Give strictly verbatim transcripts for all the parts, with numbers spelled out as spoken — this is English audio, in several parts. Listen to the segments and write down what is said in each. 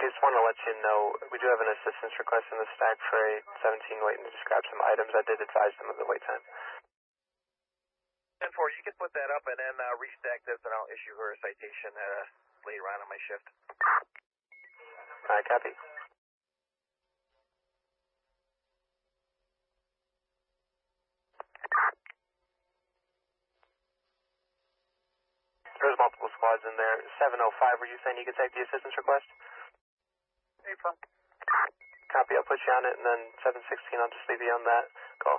just want to let you know, we do have an assistance request in the stack for a seventeen waiting to just grab some items. I did advise them of the wait time. ten four, you can put that up and then uh, restack this, and I'll issue her a citation uh, later on in my shift. All right, copy. There's multiple squads in there. seven oh five, were you saying you could take the assistance request? Hey, firm. Copy, I'll put you on it, and then seven sixteen, I'll just leave you on that call.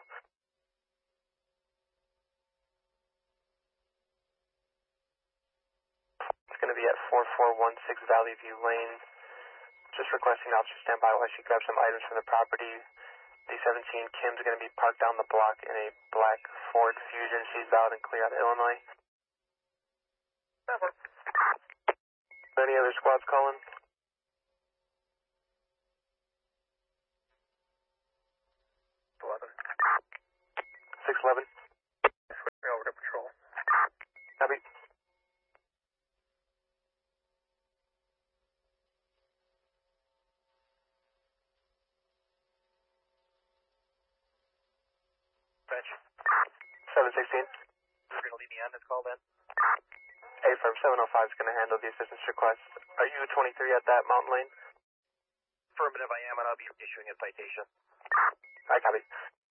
It's going to be at four four one six Valley View Lane. Just requesting officer stand by while she grabs some items from the property. D seventeen, Kim's going to be parked down the block in a black Ford Fusion. She's valid and clear out of Illinois. Never. Any other squads calling? eleven. six eleven. Switching over to patrol. Copy. Bench. seven sixteen. You're going to leave me on this call then? A firm seven oh five is going to handle the assistance request. Are you twenty-three at that Mountain Lane? Affirmative, I am, and I'll be issuing a citation. I copy.